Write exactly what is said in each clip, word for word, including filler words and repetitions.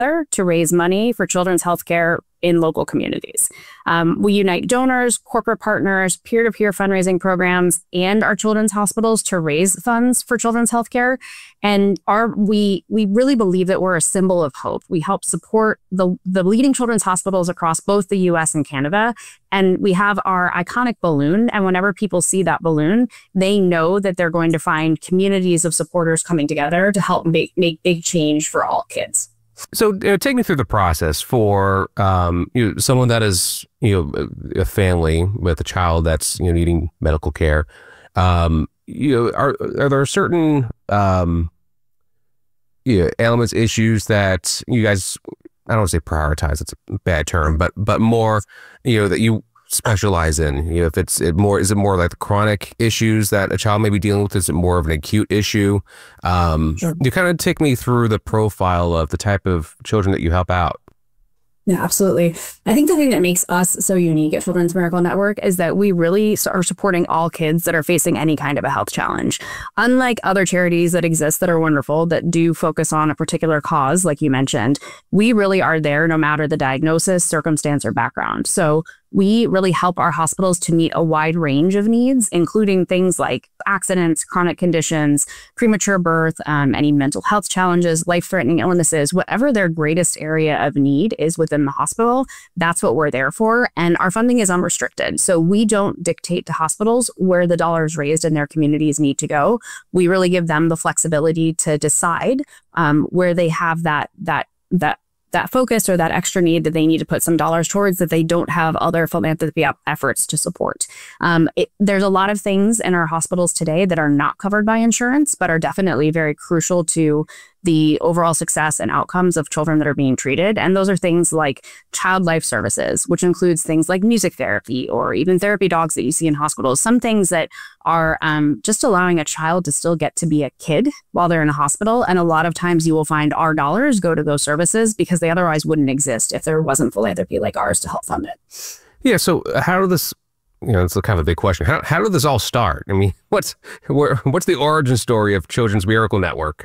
to raise money for children's healthcare in local communities. Um, we unite donors, corporate partners, peer-to-peer fundraising programs, and our children's hospitals to raise funds for children's healthcare. And our we we really believe that we're a symbol of hope. We help support the, the leading children's hospitals across both the U S and Canada. And we have our iconic balloon. And whenever people see that balloon, they know that they're going to find communities of supporters coming together to help make, make big change for all kids. So, you know, take me through the process for um, you know, someone that is, you know, a family with a child that's, you know, needing medical care. Um, you know, are are there certain um, you know, elements, issues that you guys, I don't want to say prioritize, it's a bad term, but but more, you know, that you specialize in? You know, if it's it more, is it more like the chronic issues that a child may be dealing with? Is it more of an acute issue? Um, Sure. You kind of take me through the profile of the type of children that you help out. Yeah, absolutely. I think the thing that makes us so unique at Children's Miracle Network is that we really are supporting all kids that are facing any kind of a health challenge. Unlike other charities that exist that are wonderful, that do focus on a particular cause, like you mentioned, we really are there no matter the diagnosis, circumstance, or background. So we really help our hospitals to meet a wide range of needs, including things like accidents, chronic conditions, premature birth, um, any mental health challenges, life-threatening illnesses, whatever their greatest area of need is within the hospital. That's what we're there for. And our funding is unrestricted. So we don't dictate to hospitals where the dollars raised in their communities need to go. We really give them the flexibility to decide um, where they have that, that, that, that focus or that extra need that they need to put some dollars towards that they don't have other philanthropy efforts to support. Um, it, there's a lot of things in our hospitals today that are not covered by insurance, but are definitely very crucial to the overall success and outcomes of children that are being treated. And those are things like child life services, which includes things like music therapy or even therapy dogs that you see in hospitals. Some things that are um, just allowing a child to still get to be a kid while they're in a hospital. And a lot of times you will find our dollars go to those services because they otherwise wouldn't exist if there wasn't philanthropy like ours to help fund it. Yeah. So how did this, you know, it's kind of a big question. How, how did this all start? I mean, what's, where, what's the origin story of Children's Miracle Network?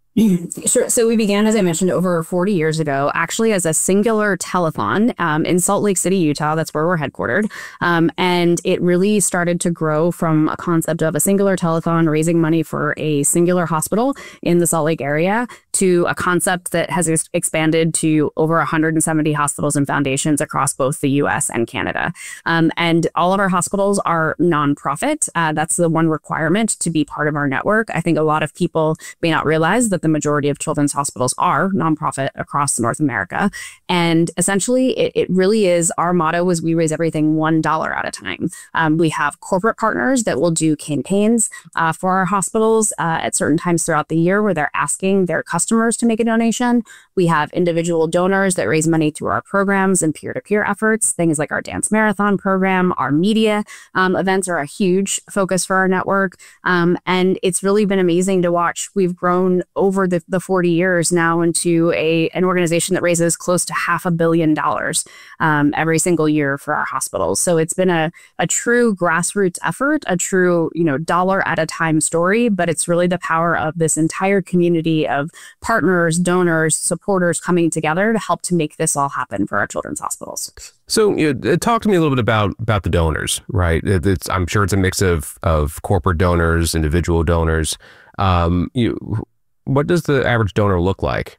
Sure. So we began, as I mentioned, over forty years ago, actually as a singular telethon um, in Salt Lake City, Utah. That's where we're headquartered. Um, and it really started to grow from a concept of a singular telethon raising money for a singular hospital in the Salt Lake area to a concept that has ex expanded to over one hundred seventy hospitals and foundations across both the U S and Canada. Um, and all of our hospitals are nonprofit. Uh, that's the one requirement to be part of our network. I think a lot of people may not realize that the majority of children's hospitals are nonprofit across North America. And essentially, it, it really is, our motto is we raise everything one dollar at a time. Um, we have corporate partners that will do campaigns uh, for our hospitals uh, at certain times throughout the year where they're asking their customers to make a donation. We have individual donors that raise money through our programs and peer-to-peer efforts. Things like our dance marathon program, our media um, events are a huge focus for our network. Um, and it's really been amazing to watch. We've grown over over the, the forty years now into a an organization that raises close to half a billion dollars um, every single year for our hospitals. So it's been a, a true grassroots effort, a true, you know, dollar at a time story, but it's really the power of this entire community of partners, donors, supporters coming together to help to make this all happen for our children's hospitals. So you know, talk to me a little bit about about the donors, right? It's, I'm sure it's a mix of, of corporate donors, individual donors. Um, you What does the average donor look like?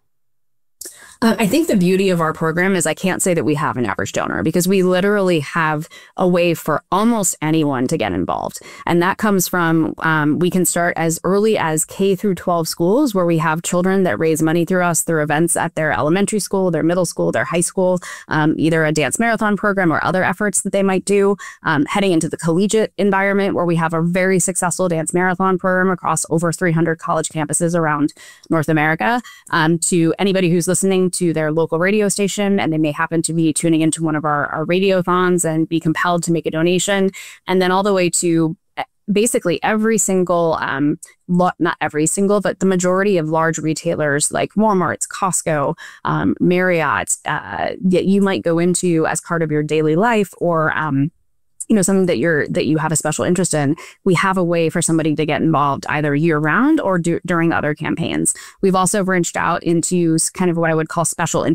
Uh, I think the beauty of our program is I can't say that we have an average donor because we literally have a way for almost anyone to get involved. And that comes from, um, we can start as early as K through twelve schools where we have children that raise money through us through events at their elementary school, their middle school, their high school, um, either a dance marathon program or other efforts that they might do, um, heading into the collegiate environment where we have a very successful dance marathon program across over three hundred college campuses around North America, um, to anybody who's listening to their local radio station and they may happen to be tuning into one of our, our radiothons and be compelled to make a donation. And then all the way to basically every single, um, lot, not every single, but the majority of large retailers like Walmart's, Costco, um, Marriott, uh, that you might go into as part of your daily life or, um, you know, something that you're that you have a special interest in, we have a way for somebody to get involved either year round or do, during other campaigns. We've also branched out into kind of what I would call special